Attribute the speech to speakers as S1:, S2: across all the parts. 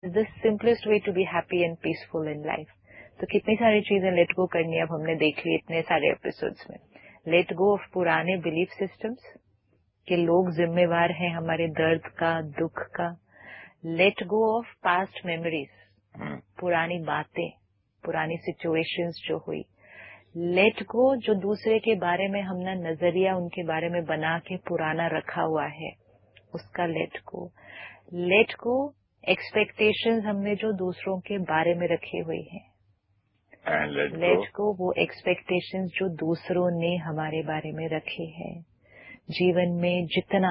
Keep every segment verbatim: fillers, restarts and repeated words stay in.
S1: The simplest way to be happy and peaceful in life. तो कितनी सारी चीजें लेट गो करनी अब हमने देख ली इतने सारे एपिसोड्स में। लेट गो ऑफ पुराने बिलीफ सिस्टम्स कि लोग जिम्मेवार हैं हमारे दर्द का, दुख का। Let go of past memories, पुरानी बातें, पुरानी सिचुएशंस जो हुई। लेट गो जो दूसरे के बारे में हमने नजरिया उनके बारे में बना के पुराना रखा हुआ है, उसका let go. Let go expectations हमने जो दूसरों के बारे में रखी हुई है। लेट गो वो एक्सपेक्टेशंस जो दूसरों ने हमारे बारे में रखे हैं। जीवन में जितना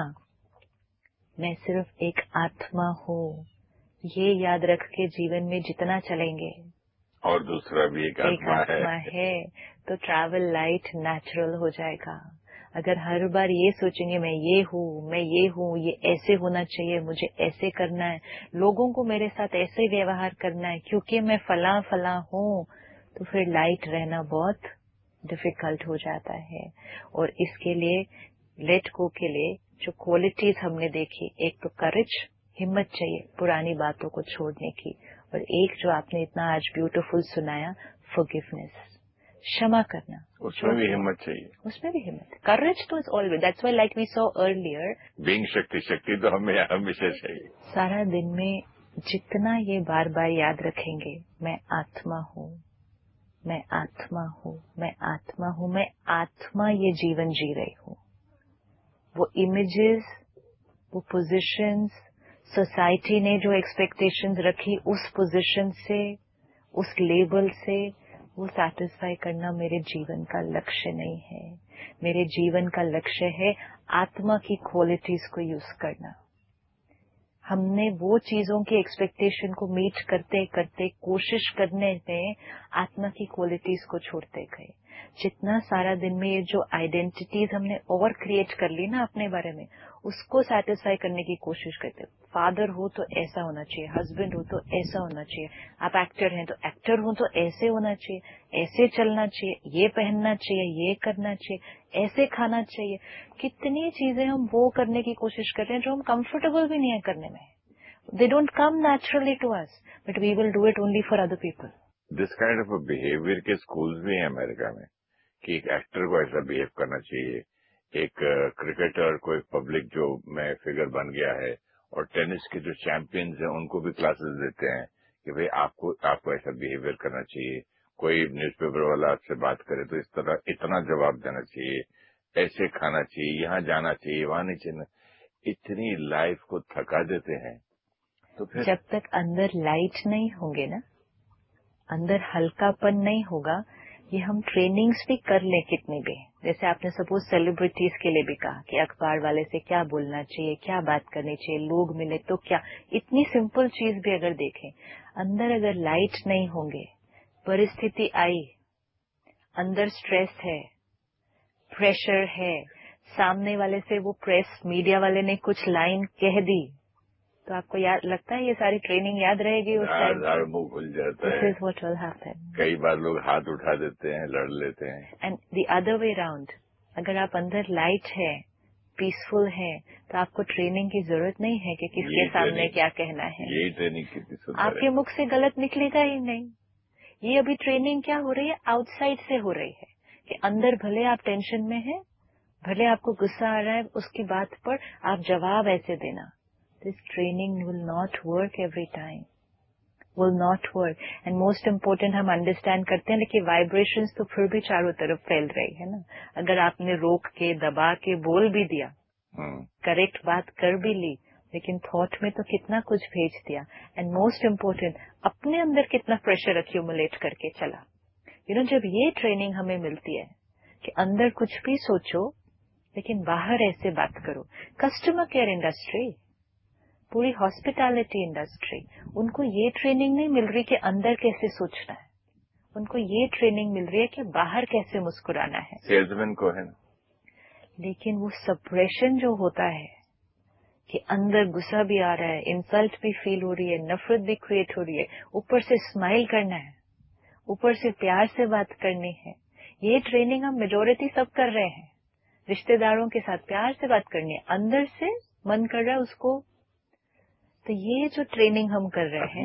S1: मैं सिर्फ एक आत्मा हूँ, ये याद रख के जीवन में जितना चलेंगे
S2: और दूसरा भी एक,
S1: एक
S2: आत्मा,
S1: आत्मा है।, है तो ट्रैवल लाइट नेचुरल हो जाएगा। अगर हर बार ये सोचेंगे मैं ये हूँ, मैं ये हूँ, ये ऐसे होना चाहिए, मुझे ऐसे करना है, लोगों को मेरे साथ ऐसे व्यवहार करना है क्योंकि मैं फला फला हूँ, तो फिर लाइट रहना बहुत डिफिकल्ट हो जाता है। और इसके लिए लेट गो के लिए जो क्वालिटीज हमने देखी, एक तो करेज, हिम्मत चाहिए पुरानी बातों को छोड़ने की, और एक जो आपने इतना आज ब्यूटीफुल सुनाया, फॉरगिवनेस, क्षमा करना,
S2: उसमें भी हिम्मत चाहिए,
S1: उसमें भी हिम्मत। करेज तो is always, that's why like we saw earlier,
S2: being शक्ति, शक्ति तो हमें हमेशा चाहिए।
S1: सारा दिन में जितना ये बार बार याद रखेंगे, मैं आत्मा हूँ, मैं आत्मा हूँ, मैं आत्मा हूँ, मैं आत्मा ये जीवन जी रही हूँ। वो इमेजेस, वो पोजीशंस, सोसाइटी ने जो एक्सपेक्टेशंस रखी, उस पोजीशन से, उस लेबल से वो सैटिस्फाई करना मेरे जीवन का लक्ष्य नहीं है। मेरे जीवन का लक्ष्य है आत्मा की क्वालिटीज को यूज करना। हमने वो चीजों की एक्सपेक्टेशन को मीट करते करते कोशिश करने में आत्मा की क्वालिटीज को छोड़ते गए। जितना सारा दिन में ये जो आइडेंटिटीज हमने और क्रिएट कर ली ना अपने बारे में, उसको सेटिस्फाई करने की कोशिश करते। फादर हो तो ऐसा होना चाहिए, हस्बैंड हो तो ऐसा होना चाहिए, आप एक्टर हैं तो एक्टर हो तो ऐसे होना चाहिए, ऐसे चलना चाहिए, ये पहनना चाहिए, ये करना चाहिए, ऐसे खाना चाहिए। कितनी चीजें हम वो करने की कोशिश कर रहे हैं जो हम कंफर्टेबल भी नहीं है करने में। They don't come naturally to us, but we will do it only for other people.
S2: This kind of behaviour के स्कूल्स भी हैं अमेरिका में कि एक एक्टर को ऐसा बिहेव करना चाहिए, एक क्रिकेटर को, एक पब्लिक जो में फिगर बन गया है, और टेनिस के जो चैंपियंस हैं उनको भी क्लासेस देते हैं कि भाई आपको आपको ऐसा बिहेवियर करना चाहिए। कोई न्यूज़पेपर वाला आपसे बात करे तो इस तरह इतना जवाब देना चाहिए, ऐसे खाना चाहिए, यहाँ जाना चाहिए, वहां नहीं चाहिए। इतनी लाइफ को थका देते हैं। तो फिर
S1: जब तक अंदर लाइट नहीं होंगे ना, अंदर हल्कापन नहीं होगा, ये हम ट्रेनिंग्स भी कर लें कितनी भी, जैसे आपने सपोज सेलिब्रिटीज के लिए भी कहा कि अखबार वाले से क्या बोलना चाहिए, क्या बात करनी चाहिए, लोग मिले तो क्या, इतनी सिंपल चीज भी अगर देखें, अंदर अगर लाइट नहीं होंगे, परिस्थिति आई, अंदर स्ट्रेस है, प्रेशर है, सामने वाले से वो प्रेस मीडिया वाले ने कुछ लाइन कह दी, तो आपको याद लगता है ये सारी ट्रेनिंग याद रहेगी उस टाइम?
S2: मुंह खुल जाता है।
S1: This is what will happen.
S2: कई बार लोग हाथ उठा देते हैं, लड़ लेते हैं।
S1: And the other way round, अगर आप अंदर लाइट है, पीसफुल है, तो आपको ट्रेनिंग की जरूरत नहीं है कि किसके सामने क्या कहना है।
S2: यही ट्रेनिंग कितनी सुंदर है।
S1: आपके मुख से गलत निकलेगा ही नहीं। ये अभी ट्रेनिंग क्या हो रही है, आउटसाइड से हो रही है कि अंदर भले आप टेंशन में हैं, भले आपको गुस्सा आ रहा है, उसकी बात पर आप जवाब ऐसे देना। This training will not work every time, will not work, and most important हम अंडरस्टैंड करते हैं, लेकिन वाइब्रेशंस तो फिर भी चारों तरफ फैल रही है ना। अगर आपने रोक के, दबा के बोल भी दिया, करेक्ट बात कर भी ली, लेकिन थॉट में तो कितना कुछ भेज दिया। एंड मोस्ट इम्पोर्टेंट, अपने अंदर कितना प्रेशर एक्यूमुलेट करके चला। यू नो, जब ये ट्रेनिंग हमें मिलती है कि अंदर कुछ भी सोचो लेकिन बाहर ऐसे बात करो। कस्टमर केयर इंडस्ट्री, पूरी हॉस्पिटैलिटी इंडस्ट्री, उनको ये ट्रेनिंग नहीं मिल रही कि अंदर कैसे सोचना है, उनको ये ट्रेनिंग मिल रही है कि बाहर कैसे मुस्कुराना है।
S2: सेल्समैन को है ना,
S1: लेकिन वो सप्रेशन जो होता है कि अंदर गुस्सा भी आ रहा है, इंसल्ट भी फील हो रही है, नफरत भी क्रिएट हो रही है, ऊपर से स्माइल करना है, ऊपर से प्यार से बात करनी है, ये ट्रेनिंग हम मेजोरिटी सब कर रहे हैं। रिश्तेदारों के साथ प्यार से बात करनी है, अंदर से मन कर रहा है उसको। तो ये जो ट्रेनिंग हम कर रहे हैं